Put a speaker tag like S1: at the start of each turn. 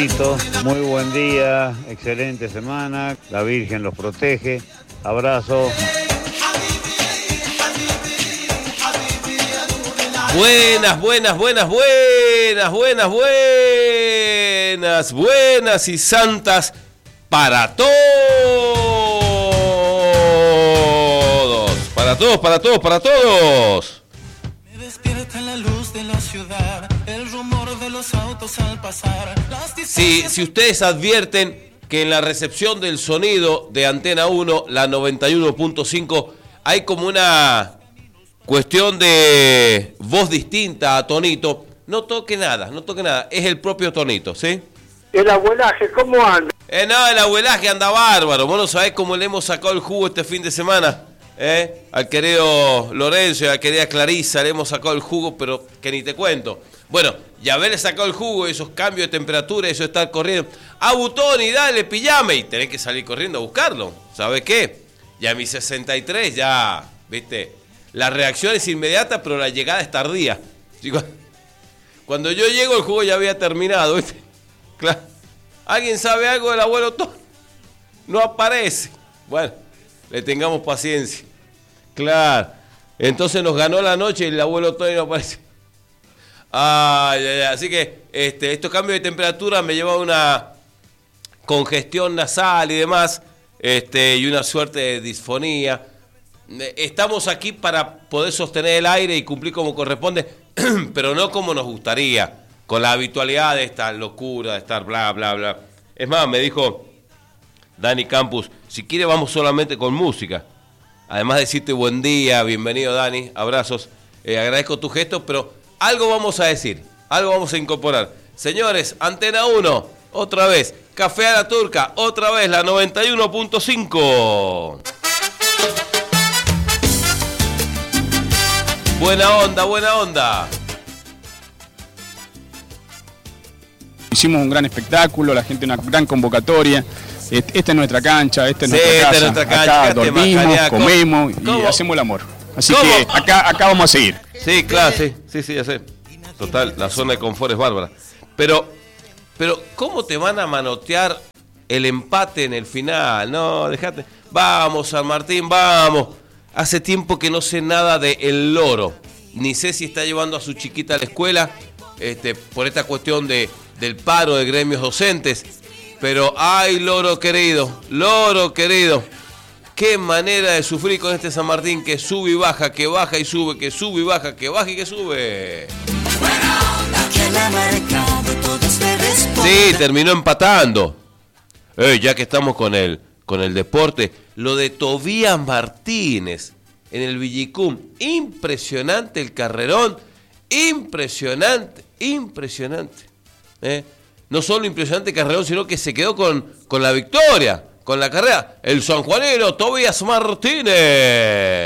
S1: Tonito, muy buen día, excelente semana, la Virgen los protege, abrazo.
S2: Buenas y santas para todos. Para todos.
S3: Me despierta la luz de la ciudad, el rumor de los autos al pasar.
S2: Si ustedes advierten que en la recepción del sonido de Antena 1, la 91.5, hay como una cuestión de voz distinta a Tonito, no toque nada, es el propio Tonito, ¿sí?
S4: El abuelaje, ¿cómo anda?
S2: No, el abuelaje anda bárbaro. Vos no sabés cómo le hemos sacado el jugo este fin de semana, al querido Lorenzo y a la querida Clarisa le hemos sacado el jugo, pero que ni te cuento. Bueno, y haberle sacado el jugo, esos cambios de temperatura, eso de estar corriendo. Butoni, dale, pillame, y tenés que salir corriendo a buscarlo. ¿Sabés qué? Ya a mis 63 ya, viste, la reacción es inmediata, pero la llegada es tardía. Cuando yo llego, el jugo ya había terminado, ¿viste? Claro. ¿Alguien sabe algo del abuelo Tony? No aparece. Bueno, le tengamos paciencia. Claro. Entonces nos ganó la noche y el abuelo Tony no aparece. Así que estos cambios de temperatura me llevan a una congestión nasal y demás, y una suerte de disfonía. Estamos aquí para poder sostener el aire y cumplir como corresponde, pero no como nos gustaría, con la habitualidad de esta locura, de estar bla, bla, bla. Es más, me dijo Dani Campus, si quiere vamos solamente con música. Además de decirte buen día, bienvenido Dani, abrazos, agradezco tu gesto, pero algo vamos a decir, algo vamos a incorporar. Señores, Antena 1, otra vez, Café a la Turca, otra vez, la 91.5. Buena onda.
S5: Hicimos un gran espectáculo, la gente una gran convocatoria. Esta es nuestra cancha, esta es nuestra casa. Acá dormimos, comemos y hacemos el amor. Así que acá vamos a seguir.
S2: Sí, claro, sí, ya sé. Total, la zona de confort es bárbara. Pero, ¿cómo te van a manotear el empate en el final? No, dejate. Vamos, San Martín, vamos. Hace tiempo que no sé nada de El Loro. Ni sé si está llevando a su chiquita a la escuela, por esta cuestión del paro de gremios docentes. Pero, ay, Loro querido. Qué manera de sufrir con este San Martín que sube y baja, que baja y sube, que sube y baja, que baja y que sube. Sí, terminó empatando. Ya que estamos con el deporte, lo de Tobías Martínez en el Villicum, impresionante el carrerón, impresionante. No solo impresionante el carrerón, sino que se quedó con la victoria, con la carrera, el sanjuanero Tobías Martínez.